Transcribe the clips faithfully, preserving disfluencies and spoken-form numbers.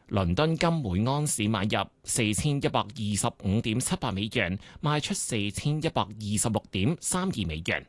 倫敦金每盎司買入四千一百二十五點七八美元，賣出四千一百二十六點三二美元。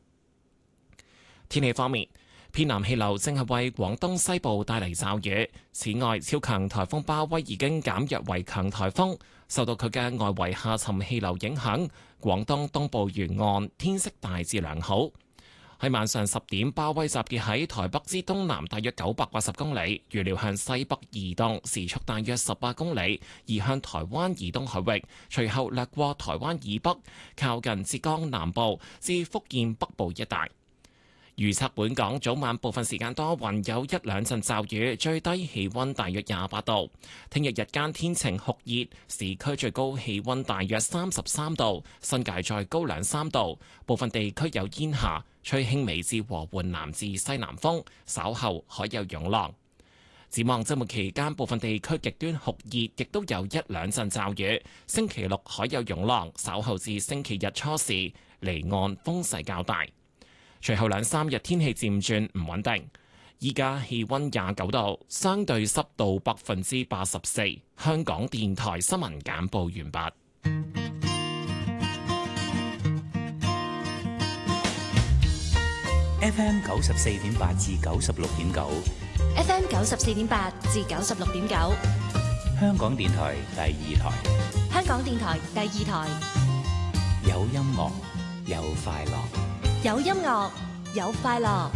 天氣方面，偏南氣流正係為廣東西部帶嚟驟雨。此外，超強颱風鮑威已經減弱為強颱風，受到佢嘅外圍下沉氣流影響，廣東東部沿岸天色大致良好。喺晚上十點，鮑威集結喺台北之東南大約九百八十公里，預料向西北移動，時速大約十八公里，移向台灣以東海域，隨後掠過台灣以北，靠近浙江南部至福建北部一帶。預測本港早晚部分時間多雲，有一兩陣驟雨，最低氣溫大約廿八度。聽日日間天晴酷熱，市區最高氣溫大約三十三度，新界再高兩三度。部分地區有煙霞，吹輕微至和緩南至西南風，稍後海有湧浪。展望週末期間，部分地區極端酷熱，亦都有一兩陣驟雨。星期六海有湧浪，稍後至星期日初時離岸風勢較大。隨後兩三日天氣漸轉唔穩定，依家氣溫廿九度，相對濕度百分之八十四。香港電台新聞簡報完畢。 F M 九十四點八至九十六點九 ，F M 九十四點八至九十六點九， 香港電台第二台， 香港電台第二台， 有音樂，有快樂。 有音樂，有快樂。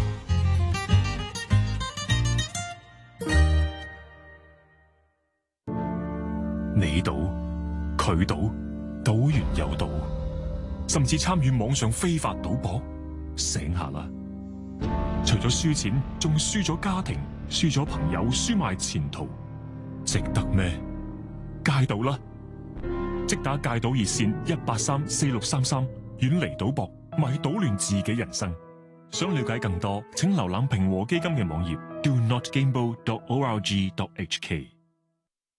你賭，佢賭，賭完又賭，甚至參與網上非法賭博，醒下啦！除咗輸錢，仲輸咗家庭，輸咗朋友，輸埋前途，值得咩？戒賭啦！即打戒賭熱線一八三四六三三，遠離賭博。咪搗亂自己人生。想了解更多，請瀏覽平和基金嘅網頁 do not gamble dot org dot h k。